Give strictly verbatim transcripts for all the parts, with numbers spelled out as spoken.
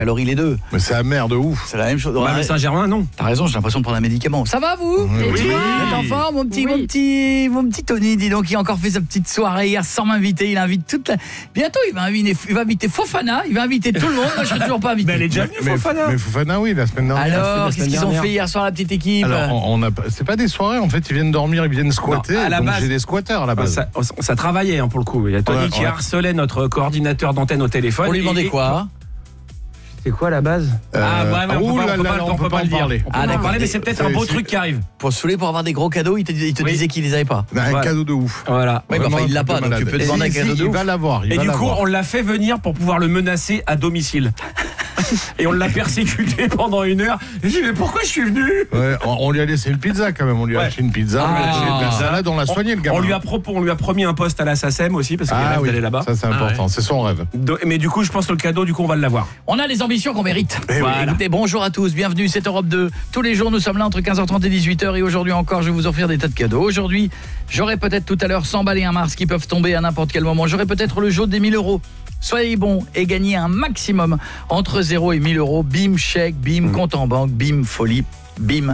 Alors il est deux. Mais c'est amer de ouf. C'est la même chose. Bah, Ouais, Saint-Germain, non. T'as raison, j'ai l'impression de prendre un médicament. Ça va vous? Oui. Vous êtes en forme, mon petit, Oui. mon petit, mon petit Tony, dis donc, il a encore fait sa petite soirée hier sans m'inviter. Il invite toute la... Bientôt, il va inviter, il va inviter Fofana, il va inviter tout le monde. Moi, je serai toujours pas invité. Mais elle est déjà Mais, venue, Fofana. mais Fofana, oui, la semaine dernière. Alors, la qu'est-ce semaine qu'ils ont dernière. fait hier soir, la petite équipe? Alors, on, on a, pas- c'est pas des soirées, en fait, ils viennent dormir, ils viennent squatter. Non, à la donc base- j'ai des squatteurs à la Bah, base. ça, ça travaillait hein, pour le coup. Il y a Tony Ouais, qui ouais. harcelait notre coordinateur d'antenne au téléphone. On lui Et- demandait et- quoi? C'est quoi la base Euh, Ah ouais, mais on ouh peut pas, là on peut là pas, là, on peut pas en le dire. parler. On peut Ah, pas en d'accord. parler, mais c'est peut-être un C'est- beau c'est- truc qui arrive. Pour se saouler, pour avoir des gros cadeaux, il te, il te Oui. disait qu'il les avait pas. Un Voilà. cadeau de ouf. Voilà. Oui, bah, Vraiment enfin, il un l'a truc pas, de donc tu malade. peux demander un Si, si, cadeau de il ouf. va l'avoir. il Et va du coup, l'avoir. on l'a fait venir pour pouvoir le menacer à domicile. Et on l'a persécuté pendant une heure. Et je dis, mais pourquoi je suis venu? Ouais, on, on lui a laissé une pizza quand même. On lui a Ouais. acheté une pizza, on lui a acheté Ah. de la salade, on l'a soigné le gamin. On lui a propo- on lui a promis un poste à la SACEM aussi, parce qu'il ah, rêve oui, d'aller là-bas. ça c'est important, c'est son rêve. Do- Mais du coup, je pense que le cadeau, du coup, on va l'avoir. On a les ambitions qu'on mérite. Eh oui. Voilà. Écoutez, bonjour à tous, bienvenue, c'est Europe deux. Tous les jours, nous sommes là entre quinze heures trente et dix-huit heures. Et aujourd'hui encore, je vais vous offrir des tas de cadeaux. Aujourd'hui, j'aurai peut-être tout à l'heure cent balles et un Mars qui peuvent tomber à n'importe quel moment. J'aurai peut-être le jaune des mille euros. Soyez bons et gagnez un maximum entre zéro et mille euros. Bim, chèque, bim, Mmh. compte en banque, bim, folie, bim,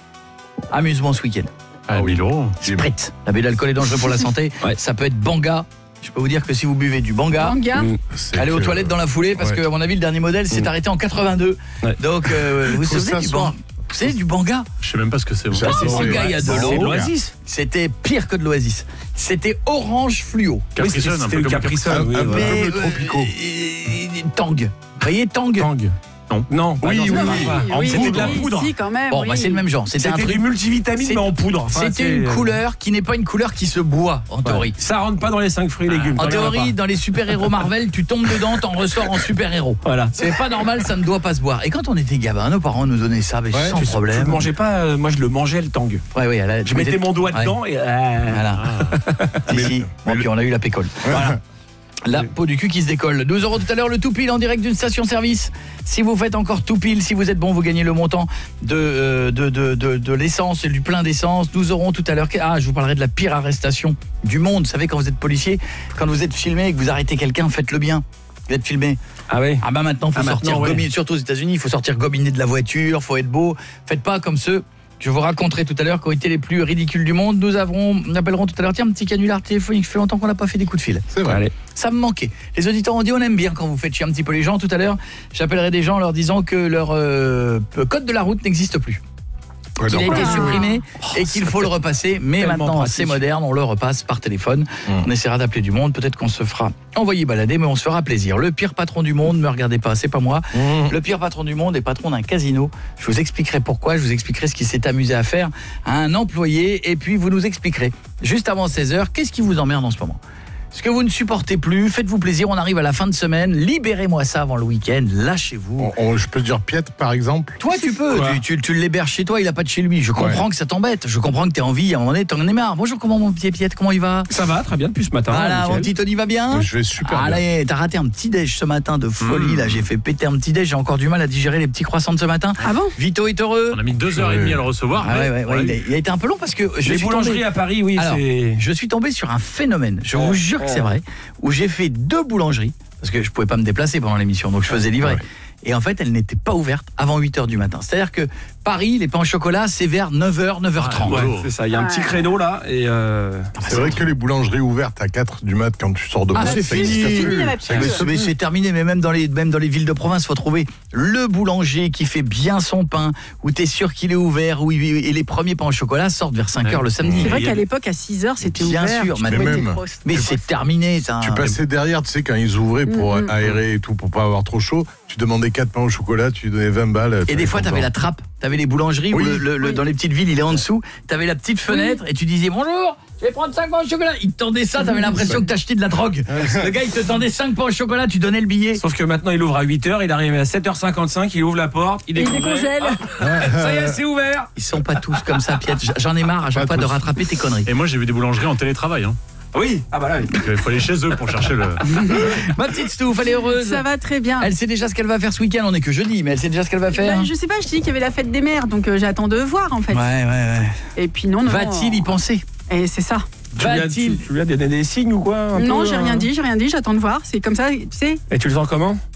amusement ce week-end. Ah, mille euros. Sprite, l'abus d'alcool est dangereux pour la santé. Ouais. Ça peut être Banga. Je peux vous dire que si vous buvez du Banga, Banga. C'est allez aux que- toilettes dans la foulée parce ouais. que à mon avis le dernier modèle s'est Mm. arrêté en quatre-vingt-deux. Ouais. Donc euh, vous vous Faut souvenez du s'asseoir. Banga? Vous savez du Banga? Je sais même pas ce que c'est. moi. Ça, Ah, c'est c'est vrai. Banga, il y a de C'est l'eau. de l'Oasis. C'était pire que de l'Oasis. C'était orange fluo. Capri Sun, un C'était peu une comme Capri Sun, Un- oui, un peu voilà. comme le euh, Tropico. euh, Tang. Vous voyez Tang? Tang. Non, non, bah Oui, non, oui, ça oui. marche pas. Oui, C'était oui, de la oui, poudre. Si, quand même. Bon, oui. bah c'est le même genre. C'était un C'était truc. du multivitamine, C'est- mais en poudre. Enfin, C'était c'est- une couleur qui n'est pas une couleur qui se boit en Ouais. théorie. Ça rentre pas dans les cinq fruits et légumes. En t'en verras théorie, pas. dans les super-héros Marvel, tu tombes dedans, t'en ressors en super-héros. Voilà. C'est pas normal, ça ne doit pas se boire. Et quand on était gamin, nos parents nous donnaient ça, mais Ouais, sans tu- Je problème. le mangeais pas, euh, moi je le mangeais le tang. Ouais, ouais, elle a- Je mettais mon doigt Ouais. dedans et. euh, Voilà. Si, si. Bon, puis on a eu la pécole. Voilà. La peau du cul qui se décolle. douze euros tout à l'heure, le tout pile en direct d'une station-service. Si vous faites encore tout pile, si vous êtes bon, vous gagnez le montant de, euh, de, de, de, de l'essence et du plein d'essence. douze euros tout à l'heure. Ah, je vous parlerai de la pire arrestation du monde. Vous savez, quand vous êtes policier, quand vous êtes filmé et que vous arrêtez quelqu'un, faites-le bien. Vous êtes filmé. Ah oui. Ah bah maintenant, il faut Ah, sortir maintenant, ouais. gominé, surtout aux États-Unis, il faut sortir gominé de la voiture, faut être beau. Faites pas comme ceux que je vous raconterai tout à l'heure qui ont été les plus ridicules du monde. Nous avons, nous appellerons tout à l'heure, tiens, un petit canular téléphonique, ça fait longtemps qu'on n'a pas fait des coups de fil. C'est vrai. Allez. Ça me manquait. Les auditeurs ont dit on aime bien quand vous faites chier un petit peu les gens. Tout à l'heure, j'appellerai des gens en leur disant que leur euh, code de la route n'existe plus. Ouais, Qu'il a donc, été Ah. supprimé et qu'il faut le repasser. Mais tellement maintenant, pratique. c'est moderne, on le repasse par téléphone. Mmh. On essaiera d'appeler du monde. Peut-être qu'on se fera envoyer balader, mais on se fera plaisir. Le pire patron du monde, ne me regardez pas, c'est pas moi. Mmh. Le pire patron du monde est patron d'un casino. Je vous expliquerai pourquoi, je vous expliquerai ce qu'il s'est amusé à faire à un employé. Et puis, vous nous expliquerez, juste avant seize heures, qu'est-ce qui vous emmerde en ce moment ? Ce que vous ne supportez plus, faites-vous plaisir, on arrive à la fin de semaine, libérez-moi ça avant le week-end, lâchez-vous. On- on- je peux dire Piette par exemple. Toi, tu peux, Quoi tu, tu, tu l'héberges chez toi, il a pas de chez lui. Je comprends Ouais. que ça t'embête, je comprends que tu as envie, à un moment donné, t'en es marre. Bonjour, comment mon petit Piette, comment il va ? Ça va très bien depuis ce matin. Voilà, nickel. mon petit Tony va bien ? Je vais super bien. Allez, t'as raté un petit déj ce matin de folie, Mmh. là, j'ai fait péter un petit déj, j'ai encore du mal à digérer les petits croissants de ce matin. Ah bon? Vito est heureux. On a mis deux heures et demie à le recevoir. Ah ouais, ouais, ouais, Ouais. il, a, il a été un peu long parce que je Les suis boulangeries tombé, à Paris, oui, Alors, c'est. je suis tombé sur un phénomène, je vous Oh, jure que oh. c'est vrai, où j'ai fait deux boulangeries, parce que je pouvais pas me déplacer pendant l'émission, donc je faisais livrer. Ouais. Et en fait, elles n'étaient pas ouvertes avant huit heures du matin. C'est-à-dire que Paris, les pains au chocolat, c'est vers neuf heures, neuf heures trente. Ah, Ouais, c'est ça. Il y a un Ouais. petit créneau là et. euh, C'est vrai que les boulangeries ouvertes à quatre du mat quand tu sors de Ah, boîte, c'est ça fini. existe C'est plus. fini, la Ça pub. Mais existe c'est- mais plus. c'est terminé, mais même dans les même dans les villes de province, faut trouver le boulanger qui fait bien son pain, où tu es sûr qu'il est ouvert, où il- et les premiers pains au chocolat sortent vers cinq heures le samedi. C'est vrai Il y a qu'à des- l'époque, à six heures, c'était Bien ouvert. sûr, tu mais pouvais même- tes grosses- Mais tes c'est grosses- terminé, ça. Tu passais derrière, tu sais, quand ils ouvraient pour Mm, mm. aérer et tout, pour pas avoir trop chaud, tu demandais quatre pains au chocolat, tu donnais vingt balles. Et des fois, t'avais la trappe, t'avais les boulangeries, Oui. où le- le- le- Oui. dans les petites villes, il est en dessous, t'avais la petite fenêtre, et tu disais bonjour, je vais prendre cinq pains au chocolat. Il te tendait ça, t'avais l'impression que t'achetais de la drogue. Le gars, il te tendait cinq pains au chocolat, tu donnais le billet. Sauf que maintenant il ouvre à huit heures, il arrive à sept heures cinquante-cinq, il ouvre la porte, il Il décongèle. décongèle. Ah, ça y est, c'est ouvert. Ils sont pas tous comme ça, Piette. J'en ai marre à chaque Pas fois de tous. rattraper tes conneries. Et moi, j'ai vu des boulangeries en télétravail. Hein. Oui. Ah bah là. oui. Donc, il faut aller chez eux pour chercher le. Ma petite Stouff, elle est heureuse. Ça va très bien. Elle sait déjà ce qu'elle va faire ce week-end. On est que jeudi, mais elle sait déjà ce qu'elle va faire. Bah, je sais pas, je te dis qu'il y avait la fête des mères, donc euh, j'attends de voir en fait. Ouais, ouais, ouais. Et puis non, non. Va-t-il y penser? Et c'est ça. Tu lui as- Va-t-il tu- tu lui as donné des signes ou quoi un Non, peu, j'ai euh rien dit, j'ai rien dit, j'attends de voir. C'est comme ça, tu sais. Et tu le sens comment?